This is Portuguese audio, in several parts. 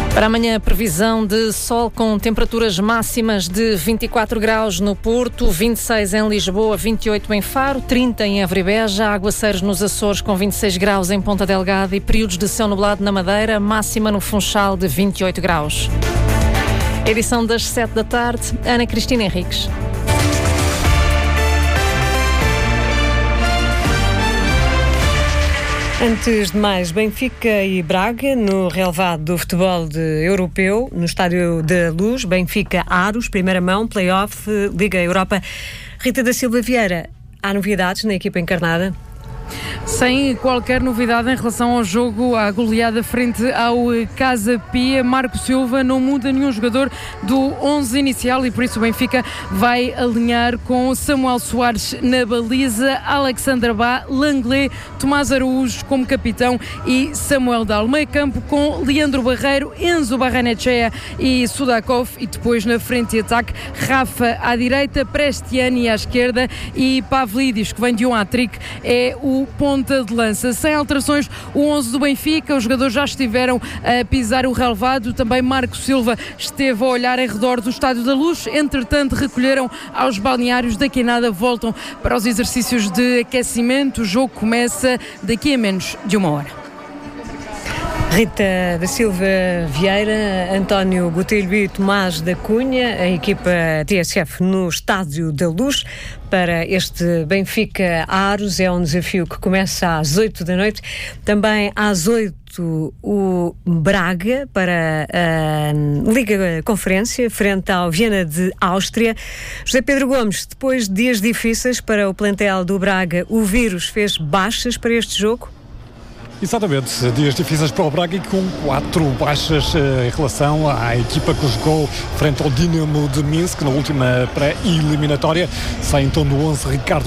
Para amanhã, previsão de sol com temperaturas máximas de 24 graus no Porto, 26 em Lisboa, 28 em Faro, 30 em Évora e Beja, aguaceiros nos Açores com 26 graus em Ponta Delgada e períodos de céu nublado na Madeira, máxima no Funchal de 28 graus. Edição das 7 da tarde, Ana Cristina Henriques. Antes de mais, Benfica e Braga no relevado do futebol europeu, no Estádio da Luz. Benfica Aros, primeira mão, play-off, Liga Europa. Rita da Silva Vieira, há novidades na equipa encarnada? Sem qualquer novidade em relação ao jogo, à goleada frente ao Casa Pia. Marco Silva não muda nenhum jogador do 11 inicial e por isso o Benfica vai alinhar com Samuel Soares na baliza, Alexandre Bá, Langley, Tomás Araújo como capitão e Samuel Dal. Meio campo com Leandro Barreiro, Enzo Barrenechea e Sudakov e depois na frente de ataque Rafa à direita, Prestiani à esquerda e Pavlidis, que vem de um hat-trick, é o ponta de lança. Sem alterações, o 11 do Benfica, os jogadores já estiveram a pisar o relevado, também Marco Silva esteve a olhar em redor do Estádio da Luz, entretanto recolheram aos balneários, daqui a nada voltam para os exercícios de aquecimento. O jogo começa daqui a menos de uma hora. Rita da Silva Vieira, António Botelho e Tomás da Cunha, a equipa TSF no Estádio da Luz para este Benfica Aros. É um desafio que começa às 8 da noite. Também às 8 o Braga para a Liga Conferência frente ao Viena de Áustria. José Pedro Gomes, depois de dias difíceis para o plantel do Braga, o vírus fez baixas para este jogo? Exatamente, dias difíceis para o Braga e com 4 baixas em relação à equipa que jogou frente ao Dinamo de Minsk na última pré-eliminatória. Sai então no 11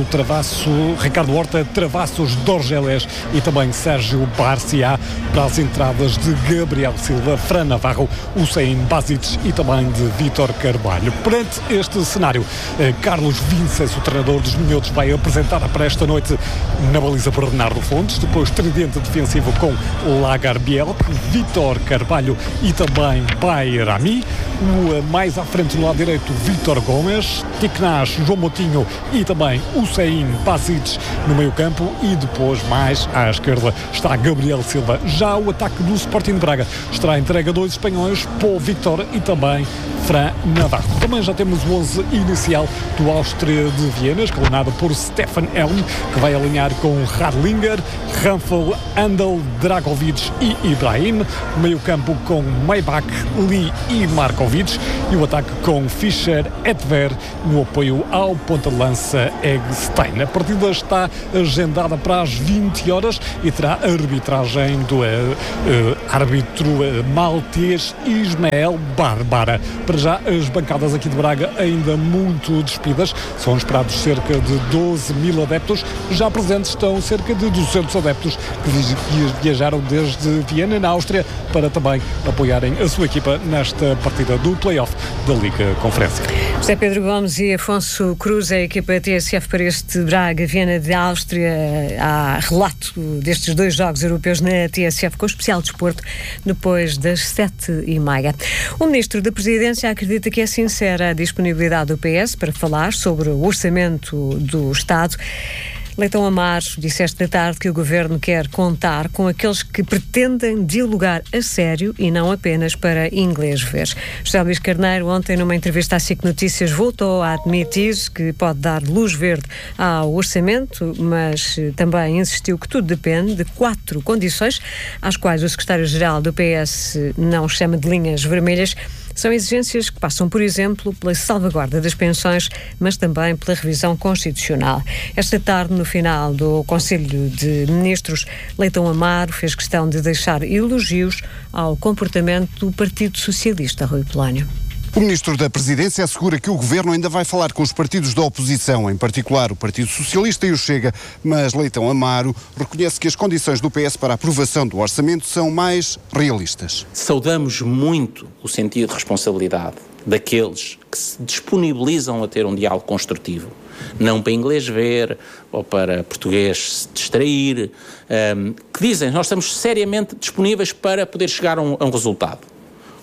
Ricardo Horta, Travassos, Dorgeles e também Sérgio Barcia, para as entradas de Gabriel Silva, Fran Navarro, Hussein Basic e também de Vítor Carvalho. Perante este cenário, Carlos Vinces, o treinador dos Minhotos, vai apresentar para esta noite na baliza Bernardo Fontes, depois tridente defensivo com Lagarbiel, Vítor Carvalho e também Bayrami. Mais à frente no lado direito, Vítor Gomes, Tiknaz, João Moutinho e também Hussein Basic no meio campo e depois mais à esquerda está Gabriel Silva. Já o ataque do Sporting de Braga estará entregue a 2 espanhóis, Paul Victor e também Fran Navarro. Também já temos o 11 inicial do Áustria de Viena, escalonado por Stefan Elm, que vai alinhar com Radlinger, Ramfel, Andel, Dragovic e Ibrahim. Meio campo com Maybach, Lee e Markovic. E o ataque com Fischer, Edver, no apoio ao ponta de lança Eggstein. A partida está agendada para as 20 horas e terá a arbitragem do árbitro maltês Ismael Barbara. Para já, as bancadas aqui de Braga ainda muito despidas. São esperados cerca de 12 mil adeptos. Já presentes estão cerca de 200 adeptos que viajaram desde Viena, na Áustria, para também apoiarem a sua equipa nesta partida do play-off da Liga Conferência. José Pedro Gomes e Afonso Cruz, a equipa TSF para este Braga, Viena de Áustria. Há relato destes 2 jogos europeus na TSF com o especial desporto depois das 7h30. O Ministro da Presidência acredita que é sincera a disponibilidade do PS para falar sobre o orçamento do Estado. Leitão Amaro disse esta tarde que o Governo quer contar com aqueles que pretendem dialogar a sério e não apenas para inglês ver. José Luís Carneiro, ontem numa entrevista à SIC Notícias, voltou a admitir que pode dar luz verde ao orçamento, mas também insistiu que tudo depende de 4 condições, às quais o secretário-geral do PS não chama de linhas vermelhas. São exigências que passam, por exemplo, pela salvaguarda das pensões, mas também pela revisão constitucional. Esta tarde, no final do Conselho de Ministros, Leitão Amaro fez questão de deixar elogios ao comportamento do Partido Socialista, Rui Polónio. O Ministro da Presidência assegura que o Governo ainda vai falar com os partidos da oposição, em particular o Partido Socialista e o Chega, mas Leitão Amaro reconhece que as condições do PS para a aprovação do orçamento são mais realistas. Saudamos muito o sentido de responsabilidade daqueles que se disponibilizam a ter um diálogo construtivo, não para inglês ver ou para português se distrair, que dizem, nós estamos seriamente disponíveis para poder chegar a um resultado.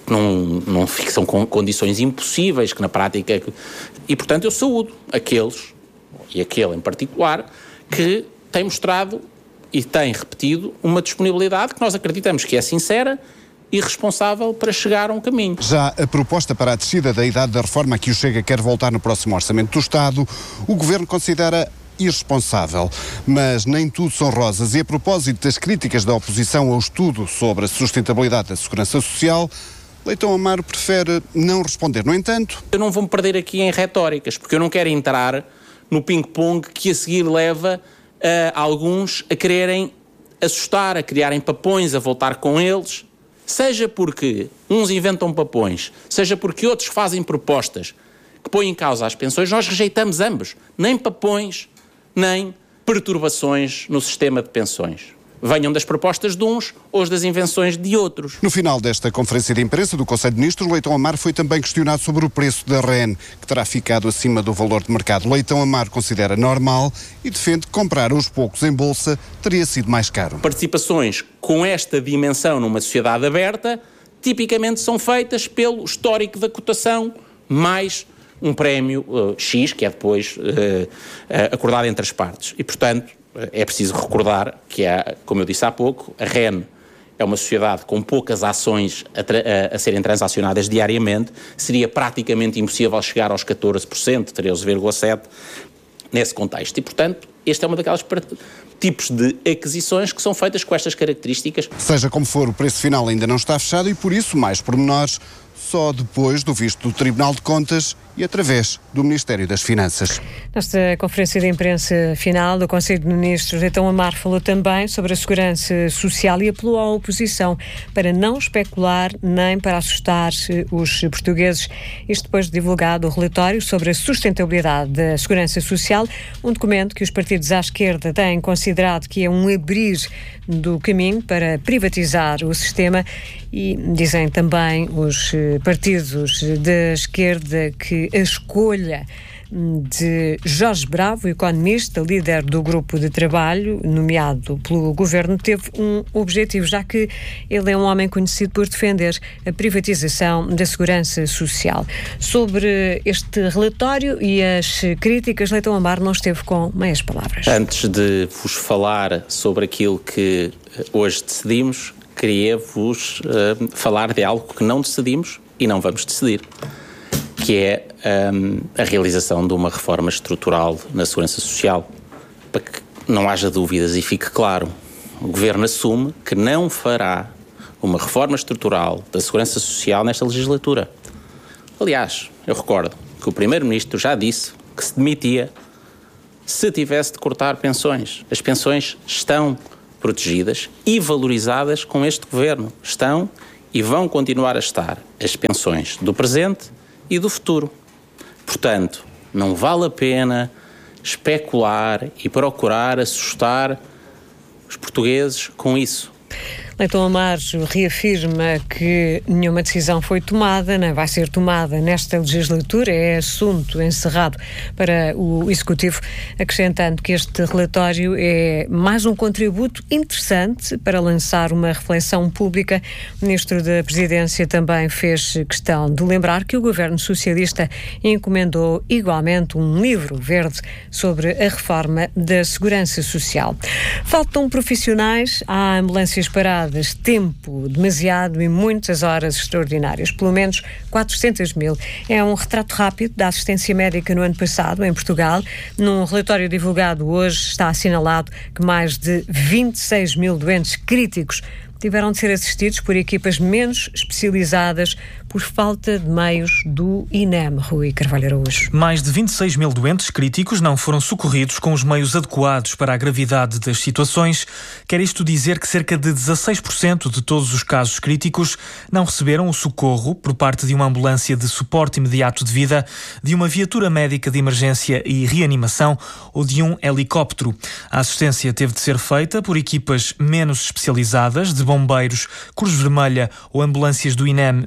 não são condições impossíveis, que na prática... E, portanto, eu saúdo aqueles, e aquele em particular, que têm mostrado e têm repetido uma disponibilidade que nós acreditamos que é sincera e responsável para chegar a um caminho. Já a proposta para a descida da idade da reforma a que o Chega quer voltar no próximo Orçamento do Estado, o Governo considera irresponsável. Mas nem tudo são rosas e, a propósito das críticas da oposição ao estudo sobre a sustentabilidade da segurança social, Leitão Amaro prefere não responder. No entanto... Eu não vou me perder aqui em retóricas, porque eu não quero entrar no ping-pong que a seguir leva a alguns a quererem assustar, a criarem papões, a voltar com eles, seja porque uns inventam papões, seja porque outros fazem propostas que põem em causa as pensões. Nós rejeitamos ambos, nem papões, nem perturbações no sistema de pensões. Venham das propostas de uns ou das invenções de outros. No final desta conferência de imprensa do Conselho de Ministros, Leitão Amaro foi também questionado sobre o preço da REN, que terá ficado acima do valor de mercado. Leitão Amaro considera normal e defende que comprar aos poucos em bolsa teria sido mais caro. Participações com esta dimensão numa sociedade aberta tipicamente são feitas pelo histórico da cotação mais um prémio X, que é depois acordado entre as partes. E, portanto, é preciso recordar que, como eu disse há pouco, a REN é uma sociedade com poucas ações a serem transacionadas diariamente. Seria praticamente impossível chegar aos 14%, 13,7% nesse contexto. E, portanto, este é uma daquelas tipos de aquisições que são feitas com estas características. Seja como for, o preço final ainda não está fechado e, por isso, mais pormenores só depois do visto do Tribunal de Contas e através do Ministério das Finanças. Nesta conferência de imprensa final do Conselho de Ministros, Leitão Amaro falou também sobre a segurança social e apelou à oposição para não especular nem para assustar os portugueses. Isto depois de divulgado o relatório sobre a sustentabilidade da segurança social, um documento que os partidos à esquerda têm considerado que é um abrir do caminho para privatizar o sistema, e dizem também os partidos da esquerda que a escolha de Jorge Bravo, economista, líder do grupo de trabalho nomeado pelo Governo, teve um objetivo, já que ele é um homem conhecido por defender a privatização da segurança social. Sobre este relatório e as críticas, Leitão Amaro não esteve com meias palavras. Antes de vos falar sobre aquilo que hoje decidimos, queria-vos falar de algo que não decidimos e não vamos decidir, que é a realização de uma reforma estrutural na segurança social. Para que não haja dúvidas e fique claro, o Governo assume que não fará uma reforma estrutural da segurança social nesta legislatura. Aliás, eu recordo que o Primeiro-Ministro já disse que se demitia se tivesse de cortar pensões. As pensões estão protegidas e valorizadas com este Governo. Estão e vão continuar a estar as pensões do presente e do futuro. Portanto, não vale a pena especular e procurar assustar os portugueses com isso. Leitão Amaro reafirma que nenhuma decisão foi tomada, nem vai ser tomada nesta legislatura, é assunto encerrado para o Executivo, acrescentando que este relatório é mais um contributo interessante para lançar uma reflexão pública. O Ministro da Presidência também fez questão de lembrar que o Governo Socialista encomendou igualmente um livro verde sobre a reforma da segurança social. Faltam profissionais, há ambulâncias paradas, tempo demasiado e muitas horas extraordinárias, pelo menos 400 mil. É um retrato rápido da assistência médica no ano passado em Portugal. Num relatório divulgado hoje está assinalado que mais de 26 mil doentes críticos tiveram de ser assistidos por equipas menos especializadas por falta de meios do INEM. Rui Carvalho Araújo. Mais de 26 mil doentes críticos não foram socorridos com os meios adequados para a gravidade das situações. Quer isto dizer que cerca de 16% de todos os casos críticos não receberam o socorro por parte de uma ambulância de suporte imediato de vida, de uma viatura médica de emergência e reanimação ou de um helicóptero. A assistência teve de ser feita por equipas menos especializadas, de bombeiros, Cruz Vermelha ou ambulâncias do INEM menos equipadas.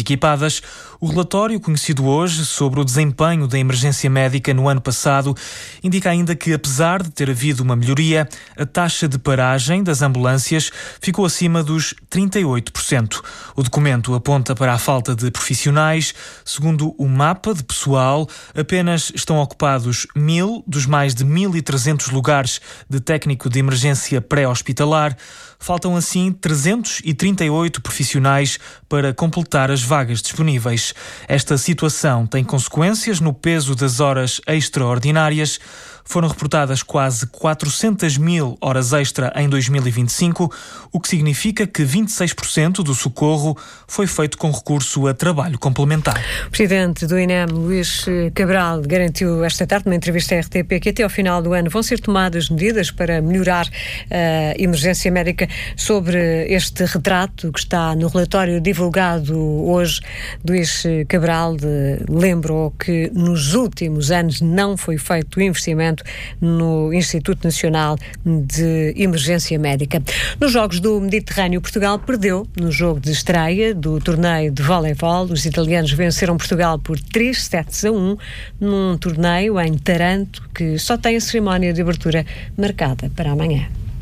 equipadas. O relatório, conhecido hoje, sobre o desempenho da emergência médica no ano passado, indica ainda que, apesar de ter havido uma melhoria, a taxa de paragem das ambulâncias ficou acima dos 38%. O documento aponta para a falta de profissionais. Segundo o mapa de pessoal, apenas estão ocupados 1.000 dos mais de 1.300 lugares de técnico de emergência pré-hospitalar. Faltam assim 338 profissionais para completar as vagas disponíveis. Esta situação tem consequências no peso das horas extraordinárias. Foram reportadas quase 400 mil horas extra em 2025, o que significa que 26% do socorro foi feito com recurso a trabalho complementar. O presidente do INEM, Luís Cabral, garantiu esta tarde, numa entrevista à RTP, que até ao final do ano vão ser tomadas medidas para melhorar a emergência médica. Sobre este retrato que está no relatório divulgado hoje, Luís Cabral lembrou que nos últimos anos não foi feito investimento no Instituto Nacional de Emergência Médica. Nos Jogos do Mediterrâneo, Portugal perdeu no jogo de estreia do torneio de voleibol. Os italianos venceram Portugal por 3-1 num torneio em Taranto que só tem a cerimónia de abertura marcada para amanhã.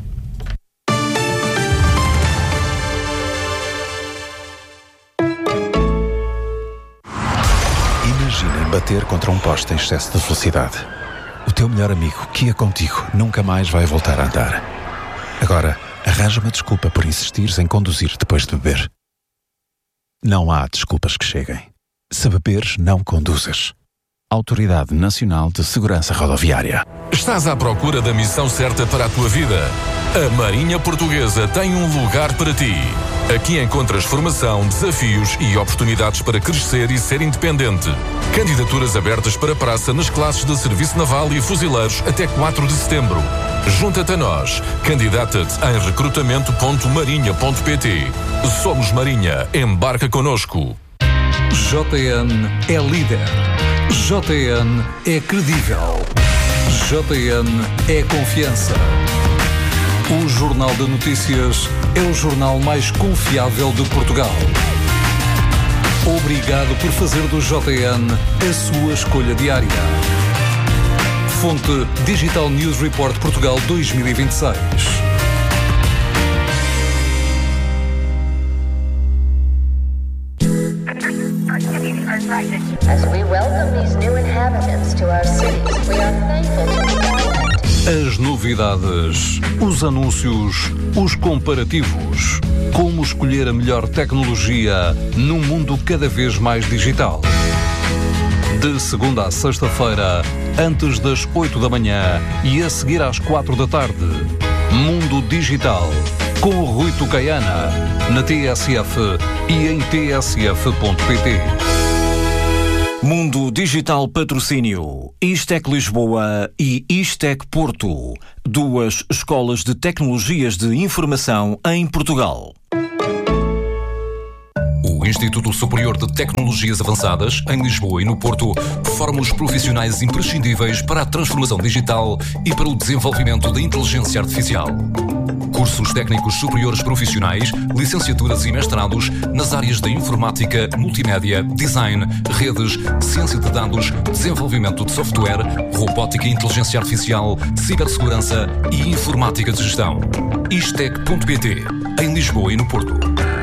Imaginem bater contra um poste em excesso de velocidade. O teu melhor amigo, que ia contigo, nunca mais vai voltar a andar. Agora, arranja uma desculpa por insistires em conduzir depois de beber. Não há desculpas que cheguem. Se beberes, não conduzas. Autoridade Nacional de Segurança Rodoviária. Estás à procura da missão certa para a tua vida? A Marinha Portuguesa tem um lugar para ti. Aqui encontras formação, desafios e oportunidades para crescer e ser independente. Candidaturas abertas para praça nas classes de Serviço Naval e Fuzileiros até 4 de setembro. Junta-te a nós. Candidata-te em recrutamento.marinha.pt. Somos Marinha. Embarca connosco. JN é líder. JN é credível. JN é confiança. O Jornal de Notícias é o jornal mais confiável de Portugal. Obrigado por fazer do JN a sua escolha diária. Fonte Digital News Report Portugal 2026. As we welcome these new inhabitants to our cities, we are thankful to the government. As novidades, os anúncios, os comparativos. Como escolher a melhor tecnologia num mundo cada vez mais digital. De segunda a sexta-feira, antes das 8 da manhã e a seguir às 4 da tarde. Mundo Digital, com o Rui Tucaiana, na TSF e em tsf.pt. Mundo Digital Patrocínio, Istec Lisboa e Istec Porto, duas escolas de tecnologias de informação em Portugal. O Instituto Superior de Tecnologias Avançadas, em Lisboa e no Porto, forma os profissionais imprescindíveis para a transformação digital e para o desenvolvimento da inteligência artificial. Cursos técnicos superiores profissionais, licenciaturas e mestrados nas áreas da informática, multimédia, design, redes, ciência de dados, desenvolvimento de software, robótica e inteligência artificial, cibersegurança e informática de gestão. Istec.pt, em Lisboa e no Porto.